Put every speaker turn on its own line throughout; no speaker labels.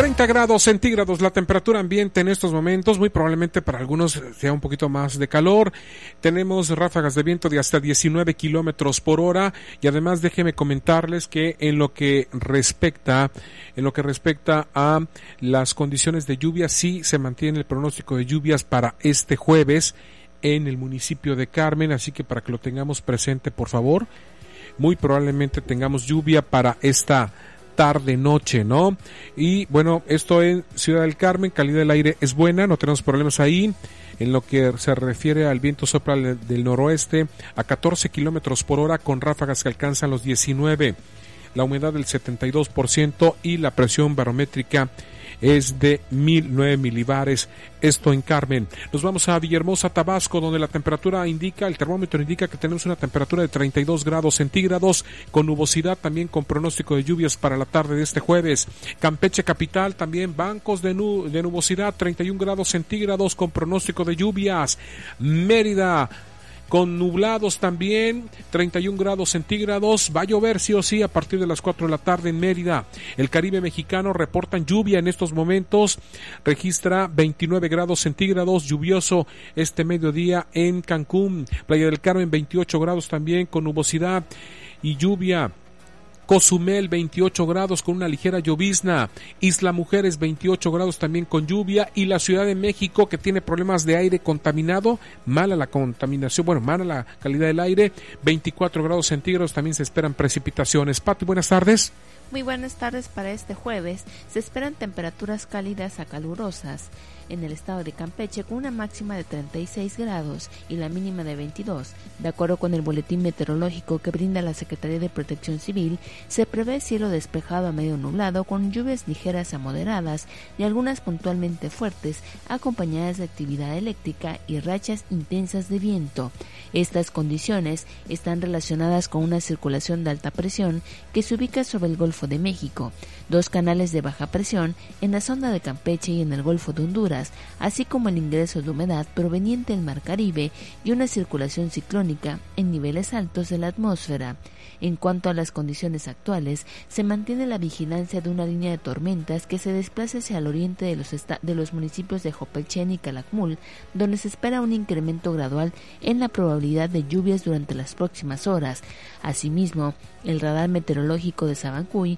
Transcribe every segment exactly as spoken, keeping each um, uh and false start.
treinta grados centígrados la temperatura ambiente en estos momentos, muy probablemente para algunos sea un poquito más de calor. Tenemos ráfagas de viento de hasta diecinueve kilómetros por hora y además déjeme comentarles que en lo que respecta, en lo que respecta a las condiciones de lluvia, sí se mantiene el pronóstico de lluvias para este jueves en el municipio de Carmen, así que para que lo tengamos presente, por favor, muy probablemente tengamos lluvia para esta tarde noche, ¿no? Y bueno, esto en Ciudad del Carmen, calidad del aire es buena, no tenemos problemas ahí. En lo que se refiere al viento sopla del noroeste a catorce kilómetros por hora con ráfagas que alcanzan los diecinueve. La humedad del setenta y dos por ciento y la presión barométrica es de mil nueve milibares, esto en Carmen. Nos vamos a Villahermosa, Tabasco, donde la temperatura indica, el termómetro indica que tenemos una temperatura de treinta y dos grados centígrados, con nubosidad también con pronóstico de lluvias para la tarde de este jueves. Campeche capital, también bancos de, nu de nubosidad, treinta y un grados centígrados con pronóstico de lluvias. Mérida, con nublados también, treinta y un grados centígrados, va a llover sí o sí a partir de las cuatro de la tarde en Mérida. El Caribe mexicano reportan lluvia en estos momentos, registra veintinueve grados centígrados, lluvioso este mediodía en Cancún. Playa del Carmen, veintiocho grados también con nubosidad y lluvia. Cozumel, veintiocho grados con una ligera llovizna. Isla Mujeres, veintiocho grados también con lluvia. Y la Ciudad de México, que tiene problemas de aire contaminado, mala la contaminación, bueno, mala la calidad del aire, veinticuatro grados centígrados, también se esperan precipitaciones. Pati, buenas tardes.
Muy buenas tardes. Para este jueves se esperan temperaturas cálidas a calurosas en el estado de Campeche, con una máxima de treinta y seis grados y la mínima de veintidós. De acuerdo con el boletín meteorológico que brinda la Secretaría de Protección Civil, se prevé cielo despejado a medio nublado con lluvias ligeras a moderadas y algunas puntualmente fuertes, acompañadas de actividad eléctrica y rachas intensas de viento. Estas condiciones están relacionadas con una circulación de alta presión que se ubica sobre el Golfo de México, dos canales de baja presión en la zona de Campeche y en el Golfo de Honduras, así como el ingreso de humedad proveniente del Mar Caribe y una circulación ciclónica en niveles altos de la atmósfera. En cuanto a las condiciones actuales, se mantiene la vigilancia de una línea de tormentas que se desplaza hacia el oriente de los, de los municipios de Jopelchen y Calakmul, donde se espera un incremento gradual en la probabilidad de lluvias durante las próximas horas. Asimismo, el radar meteorológico de Sabancuy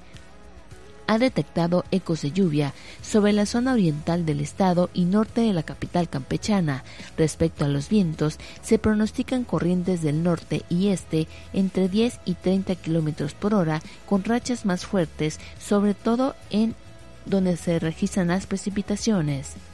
ha detectado ecos de lluvia sobre la zona oriental del estado y norte de la capital campechana. Respecto a los vientos, se pronostican corrientes del norte y este entre diez y treinta kilómetros por hora, con rachas más fuertes, sobre todo en donde se registran las precipitaciones.